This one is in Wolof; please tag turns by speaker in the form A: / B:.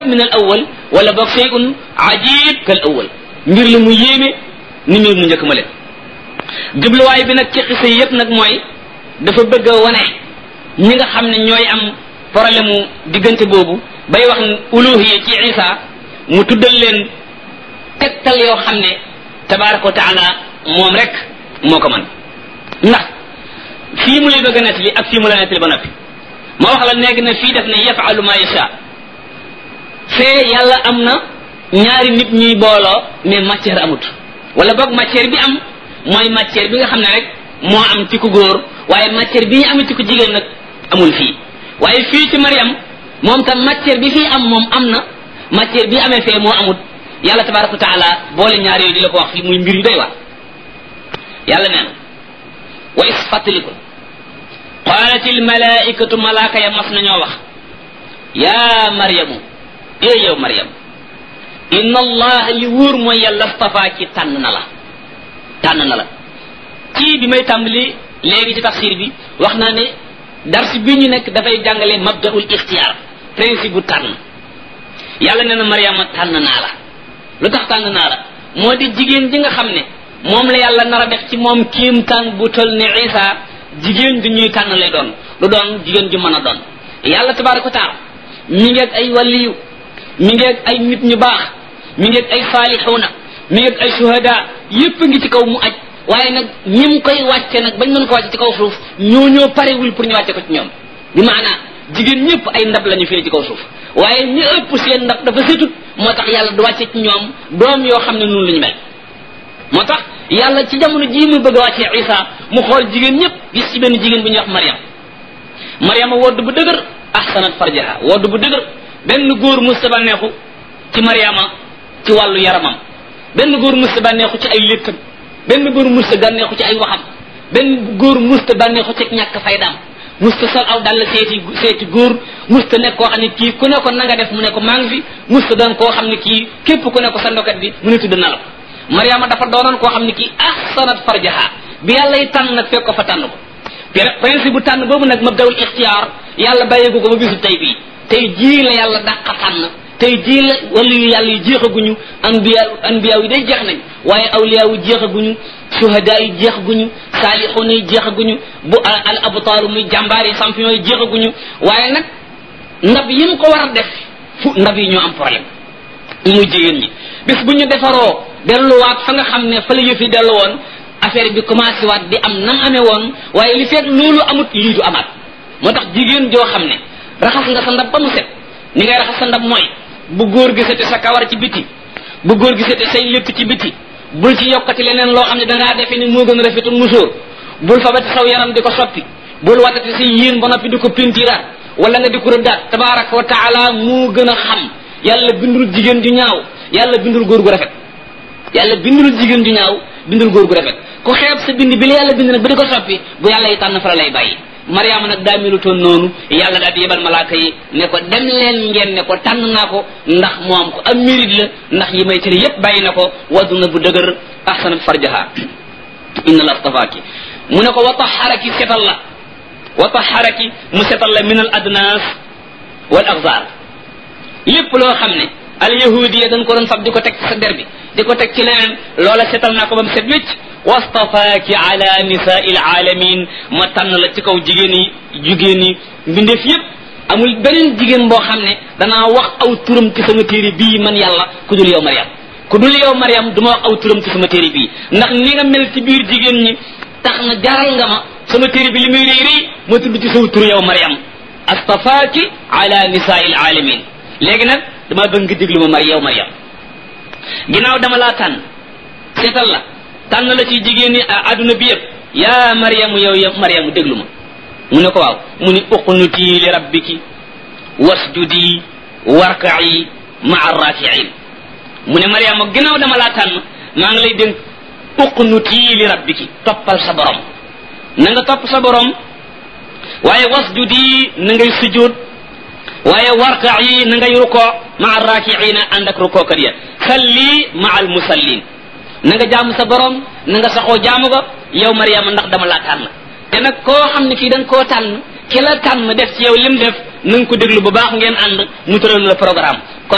A: min al awwal wala boog shay'un ajib kal awwal mbir la mu yéeme ni mbir mu njëkk ma leen jubluwaay bi nag ci xisa yépp nag mooy dafa bëgg a wane ñi nga xam ne ñooy am problème mu diggante boobu bay wax uluhiyya ci Isa mu tuddal leen tegtal yoo xam ne tabaraka wa taala moom rek moo ko mën ndax fii mu lay bëgg a nettali ak fii mu la nettali ba noppi ma wax la nekk na fii def ne yafalu ma yasha fee yàlla am na ñaari nit ñuy booloo mais matière amut wala boog matière bi am mooy matière bi nga xam ne rek moo am ci ku góor waaye matière bi ñu am ci ku jigéen nag amul fii waaye fii ci Mariam moom tam matière bi fii am moom am na matière bi amee fee moo amut yàlla tabaraka wa taala boole ñaar yooyu di la ko wax fii muy mbir yu doy waar yàlla nee na wa is fàttalikul qaalatil malaikatu malaaka ya mas nañoo wax yaa maryamu ee yow Maryam inna allah li wóor mooy yàlla stafaa ci tànn na la ci bi may tàmbali léegi ci tafsir bi wax naa ne dars bi ñu nekk dafay jàngale mabdaul ixtiyaar principe bu tànn yàlla nee na Maryama tànn naa la lu tax tànn naa la moo di jigéen ji nga xam ne moom la yàlla nar a def ci moom kéemtaan bu tol ne Isa jigéen ju ñuy tànn lay doon lu doon jigéen ju mën a doon yàlla tabaraka wa taala mi ngi ak ay waliyu mi ngi ak ay nit ñu baax mi ngi ak ay saalixuuna mi ngi ak ay shuhada yépp ngi ci kaw mu aj waaye nag ñim koy wàcce nag bañ mën ko wàcce ci kaw suuf ñoo parewul pour ñu wàcce ko ci ñoom bi maanaa jigéen ñëpp ay ndab lañu fii ci kaw suuf waaye ñi ëpp seen ndab dafa setut moo tax yàlla du wàcce ci ñoom doom yoo xam ne noonu la ñu mel moo tax yàlla ci jamono jii mu bëgg a wàccee Isa mu xool jigéen ñëpp gis ci benn jigéen bu ñuy wax Maryama wodd bu dëgër ahsanat farjaha wodd bu dëgër benn góor musta bànneexu ci Maryama ci wàllu yaramam benn góor musta bànneexu ci ay léttam benn góor musta bànneexu ci ay waxam benn góor musta bànneexu ci ñàkk faydaam musta sol aw dal seeti góor musta nekk koo xam ne kii ku ne ko na nga def mu ne ko maa ngi fi musta doon koo xam ne kii képp ku ne ko sa ndokat bi mu ne tudd na la ko Maryama dafa doonoon koo xam ne kii ahsanat farjaha bi yàlla yi tànn nag fekk ko fa tànn ko principe bu tànn boobu nag mabdawul ixtiyaar yàlla bàyyeeku ko ba bisu tey bii tey jii la yàlla dàqa tànn tey jii la wala yu yàlla yi jeexaguñu anbiya yi day jeex nañ waaye awliya yi jeexaguñu suhada yi jeexaguñu saalixuun yi jeexaguñu bu al abtaaru muy jàmbaar yi champion yi jeexaguñu waaye nag ndab yi mu ko war a def fu ndab yi ñoo am problème muy jigéen ñi bis bu ñu defaroo delluwaat fa nga xam ne fa la yëf yi dellu woon affaire bi commencé waat di am nam amee woon waaye li fekk loolu amut lii du amaat moo tax jigéen joo xam ne raxas nga sa ndab ba mu set ni ngay raxas sa ndab mooy bu góor gisate sa kawar ci biti bu góor gisate say lépp ci biti bul ci yokkati leneen loo xam ne dangaa defe ni moo gën a rafetul musóor bul fabati saw yaram di ko soppi bul watati say yéen ba noppi di ko pintiraat wala nga di ko rëddaat tabaraka wa taala moo gën a xam yàlla bindul jigéen ju ñaaw yàlla bindul góor gu rafet yàlla bindul jigéen ju ñaaw bindul góor gu rafet ku xeeb sa bind bi la yàlla bind nag ba di ko soppi bu yàlla yi tànn fa la lay bàyyi Maryama nag daa melutoon noonu yàlla daal di yebal malaaka yi ne ko dem leen ngeen ne ko tànn naa ko ndax moom ko am mérite la ndax yi may tëri yépp bàyyi na ko waddu na bu dëgër ahsanat farjaha inna la astafaaki mu ne ko wa taharaki setal la wa taharaki mu setal la min al adnas wal axzar lépp loo xam ne al yahudiya dañ ko doon fab di ko teg ci sa der bi di ko teg ci leneen loola setal naa ko ba mu set wécc wastafaaki ala nisaai alaalamin ma tànn la ci kaw jigéen yi mbindeef yépp amul beneen jigéen boo xam ne danaa wax aw turam ci sama téere bii man yàlla ku dul yow Maryam du ma wax aw turam ci sama téere bii ndax ni nga mel ci biir jigéen ñi tax na jaral nga ma sama téere bi li muy rëy rëy ma tudd ci saw tur yow Maryam astafaaki ala nisaai alaalamin léegi nag dama bëgg nga déglu ma yow Maryam ginnaaw dama laa tànn seetal la tànn la ci jigéen ñi adduna bi yëpp yaa Maryamu yow Maryamu déglu ma mu ne ko waaw mu ni uqnuti li rabbiki wasjudi warka'i ma'a raki'in mu ne Maryamu ginnaaw dama laa tànn maa ngi lay dénk uqnuti li rabbiki toppal sa borom na nga topp sa borom waaye wasjudi na ngay sujud waaye warka'i na ngay rukoo ma'a raki'ina ànd ak rukookat ya salli ma'a al musallin na nga jaamu sa borom na nga saxoo jaamu ko yow Maryama ndax dama laa tànn te nag koo xam ne kii da nga koo tànn ki la tànn def ci yow lim def na nga ko déglu bu baax ngeen ànd mu tëral la programme